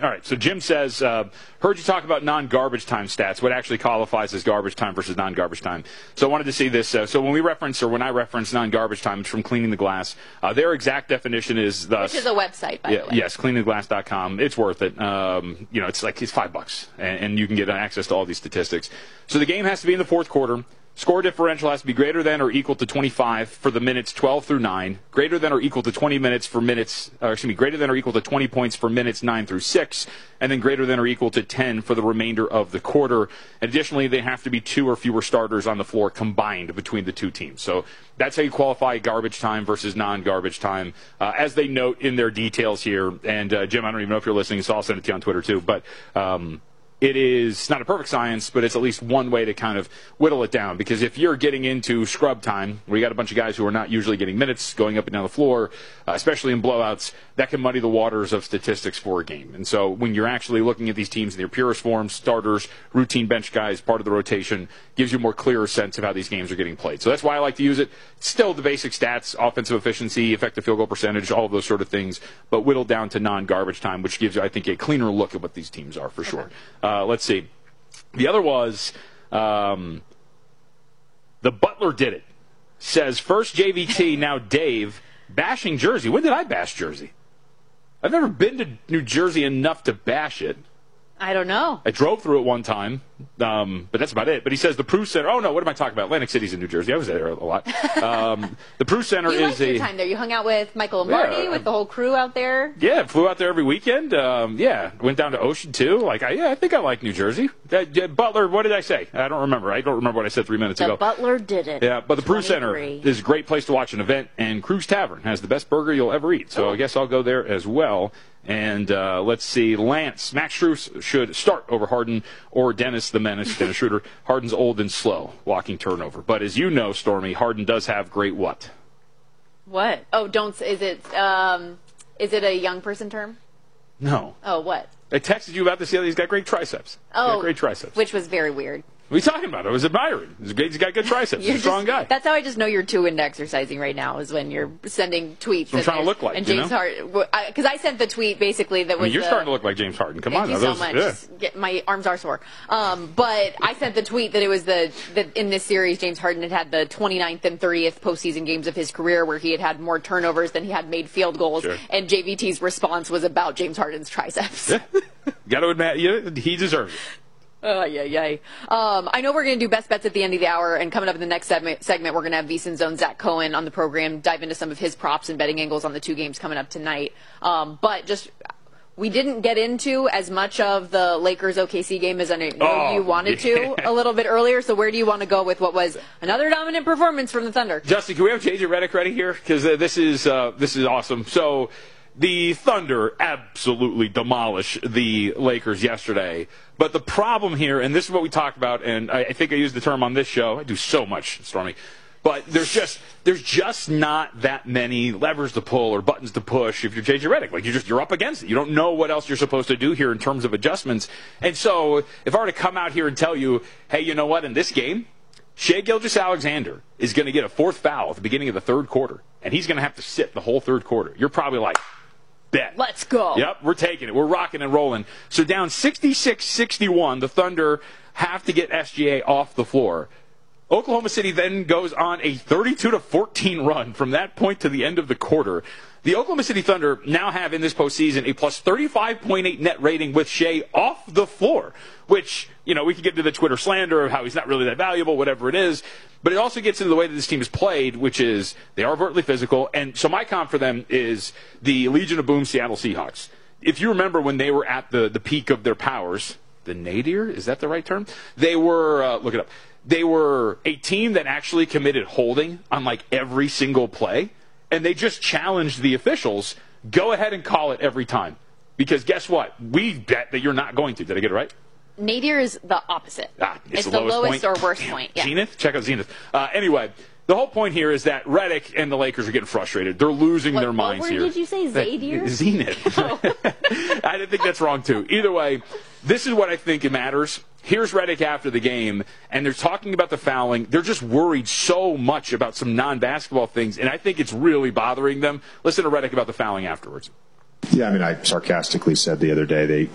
All right, so Jim says, heard you talk about non-garbage time stats. What actually qualifies as garbage time versus non-garbage time? So I wanted to see this. So when I reference non-garbage time, it's from Cleaning the Glass. Their exact definition is thus. Which is a website, by the way. Yes, cleaningtheglass.com. It's worth it. It's $5, and you can get access to all these statistics. So the game has to be in the fourth quarter. Score differential has to be greater than or equal to 25 for the minutes 12 through 9, greater than or equal to 20 minutes for minutes, greater than or equal to 20 points for minutes 9 through 6, and then greater than or equal to 10 for the remainder of the quarter. Additionally, they have to be 2 or fewer starters on the floor combined between the two teams. So that's how you qualify garbage time versus non-garbage time, as they note in their details here. And Jim, I don't even know if you're listening, so I'll send it to you on Twitter too. But it is not a perfect science, but it's at least one way to kind of whittle it down. Because if you're getting into scrub time, where you got a bunch of guys who are not usually getting minutes going up and down the floor, especially in blowouts, that can muddy the waters of statistics for a game. And so when you're actually looking at these teams in their purest form, starters, routine bench guys, part of the rotation, gives you a more clearer sense of how these games are getting played. So that's why I like to use it. Still the basic stats, offensive efficiency, effective field goal percentage, all of those sort of things, but whittled down to non-garbage time, which gives you, I think, a cleaner look at what these teams are for sure. Let's see. The other was the Butler did it. Says, first JVT, now Dave, bashing Jersey. When did I bash Jersey? I've never been to New Jersey enough to bash it. I don't know. I drove through it one time, but that's about it. But he says the Prue Center. Oh, no, what am I talking about? Atlantic City's in New Jersey. I was there a lot. The Prue Center you liked your time there. You hung out with Michael and Marty, with the whole crew out there. Yeah, flew out there every weekend. Went down to Ocean, too. I think I like New Jersey. Butler, what did I say? I don't remember. I don't remember what I said 3 minutes ago. Butler did it. Yeah, but the Prue Center is a great place to watch an event, and Cruise Tavern has the best burger you'll ever eat. So I guess I'll go there as well. And let's see, Lance, Max Strus should start over Harden or Dennis the Menace, Dennis Schroeder. Harden's old and slow, walking turnover. But as you know, Stormy, Harden does have great what? What? Oh, is it a young person term? No. Oh, what? I texted you about this the other day. He's got great triceps. Oh, great triceps. Which was very weird. What are you talking about? I was admiring. He's got good triceps. He's a strong guy. That's how I just know you're too into exercising right now, is when you're sending tweets. I'm trying to look like, and James Harden. Because I sent the tweet basically that was. You're starting to look like James Harden. Come on. Thank you so much. Yeah. My arms are sore. But I sent the tweet that it was that in this series, James Harden had the 29th and 30th postseason games of his career where he had more turnovers than he had made field goals. Sure. And JVT's response was about James Harden's triceps. Yeah. Got to admit, he deserves it. I know we're going to do best bets at the end of the hour, and coming up in the next segment we're going to have VSiN's own Zach Cohen on the program, dive into some of his props and betting angles on the two games coming up tonight. We didn't get into as much of the Lakers-OKC game as I know you wanted to a little bit earlier, so where do you want to go with what was another dominant performance from the Thunder? Justin, can we have JJ Redick ready here? Because this is awesome. So the Thunder absolutely demolished the Lakers yesterday. But the problem here, and this is what we talked about, and I think I used the term on this show. I do so much, Stormy. But there's just not that many levers to pull or buttons to push if you're JJ Redick. You're up against it. You don't know what else you're supposed to do here in terms of adjustments. And so if I were to come out here and tell you, hey, you know what, in this game, Shai Gilgeous-Alexander is going to get a fourth foul at the beginning of the third quarter, and he's going to have to sit the whole third quarter. You're probably like, bet. Let's go. Yep, we're taking it. We're rocking and rolling. So down 66-61, the Thunder have to get SGA off the floor. Oklahoma City then goes on a 32-14 run from that point to the end of the quarter. The Oklahoma City Thunder now have in this postseason a plus 35.8 net rating with Shai off the floor, which, we could get into the Twitter slander of how he's not really that valuable, whatever it is. But it also gets into the way that this team is played, which is they are overtly physical. And so my comp for them is the Legion of Boom Seattle Seahawks. If you remember when they were at the peak of their powers, the nadir, is that the right term? They were, look it up. They were a team that actually committed holding on every single play, and they just challenged the officials. Go ahead and call it every time. Because guess what? We bet that you're not going to. Did I get it right? Nadir is the opposite. It's the lowest point. or worst point. Yeah. Zenith? Check out Zenith. Anyway, the whole point here is that Redick and the Lakers are getting frustrated. They're losing their minds here. What word did you say, Zadir? Zenith. Oh. I didn't think that's wrong, too. Either way, this is what I think it matters. Here's Redick after the game, and they're talking about the fouling. They're just worried so much about some non-basketball things, and I think it's really bothering them. Listen to Redick about the fouling afterwards. Yeah, I sarcastically said the other day